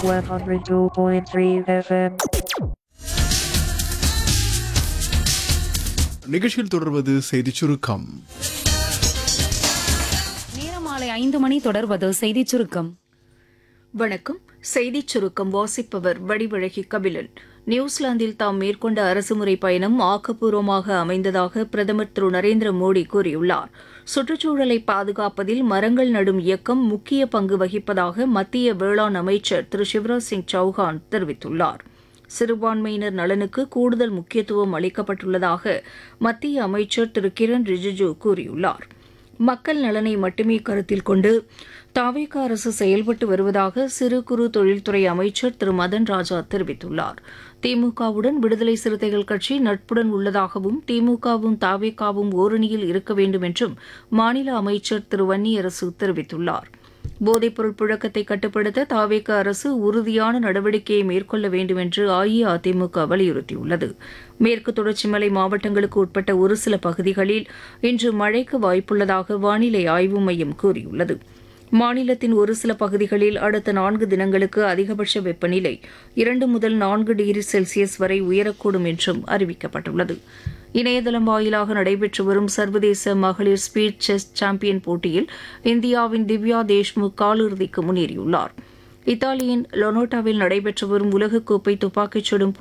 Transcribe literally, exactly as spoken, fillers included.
one oh two point three F M. நிகழ்ச்சியில் தொடர்வது செய்திச் சுருக்கம். நேரம் மாலை ஐந்து மணி தொடர்வது செய்திச் சுருக்கம். வணக்கம். செய்திச் சுருக்கம் வாசிப்பவர் வடிவழகி கபிலன். நியூசிலாந்தில் தாம் மேற்கொண்ட அரசுமுறை பயணம் ஆக்கப்பூர்வமாக அமைந்ததாக பிரதமர் திரு நரேந்திர மோடி கூறியுள்ளார். சுற்றுச்சூழலை பாதுகாப்பதில் மரங்கள் நடும் இயக்கம் முக்கிய பங்கு வகிப்பதாக மத்திய வேளாண் அமைச்சர் திரு சிவராஜ் சிங் சௌஹான் தெரிவித்துள்ளார். சிறுபான்மையினர் நலனுக்கு கூடுதல் முக்கியத்துவம் அளிக்கப்பட்டுள்ளதாக மத்திய அமைச்சர் திரு கிரண் ரிஜிஜு கூறியுள்ளார். மக்கள் நலனை மட்டுமே கருத்தில் கொண்டு தாவேகா அரசு செயல்பட்டு வருவதாக சிறு குறு தொழில்துறை அமைச்சர் திரு மதன் ராஜா தெரிவித்துள்ளார். திமுகவுடன் விடுதலை சிறுத்தைகள் கட்சி நட்புடன் உள்ளதாகவும் திமுகவும் தாவேகாவும் ஓரணியில் இருக்க வேண்டும் என்றும் மாநில அமைச்சர் திரு வன்னியரசு தெரிவித்துள்ளார். போதைப்பொருள் புழக்கத்தை கட்டுப்படுத்த தாவேக அரசு உறுதியான நடவடிக்கையை மேற்கொள்ள வேண்டும் என்று அஇஅதிமுக வலியுறுத்தியுள்ளது. மேற்கு தொடர்ச்சி மலை மாவட்டங்களுக்கு உட்பட்ட ஒரு சில பகுதிகளில் இன்று மழைக்கு வாய்ப்புள்ளதாக வானிலை ஆய்வு மையம் கூறியுள்ளது. மாநிலத்தின் ஒரு சில பகுதிகளில் அடுத்த நான்கு தினங்களுக்கு அதிகபட்ச வெப்பநிலை இரண்டு முதல் நான்கு டிகிரி செல்சியஸ் வரை உயரக்கூடும் என்றும் அறிவிக்கப்பட்டுள்ளது. இணையதளம் வாயிலாக நடைபெற்று வரும் சர்வதேச மகளிர் ஸ்பீட் செஸ் சாம்பியன் போட்டியில் இந்தியாவின் திவ்யா தேஷ்முக் காலிறுதிக்கு முன்னேறியுள்ளார். இத்தாலியின் லொனோட்டாவில் நடைபெற்று வரும் உலகக்கோப்பை துப்பாக்கிச் சுடும்